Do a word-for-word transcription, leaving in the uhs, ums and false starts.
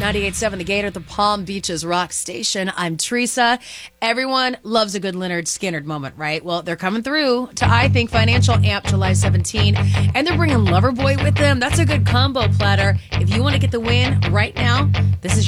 ninety-eight point seven The Gator, the Palm Beaches Rock Station. I'm Teresa. Everyone loves a good Leonard Skinner moment, right? Well, they're coming through to I Think Financial Amp July seventeenth, and they're bringing Loverboy with them. That's a good combo platter. If you want to get the win right now, this is your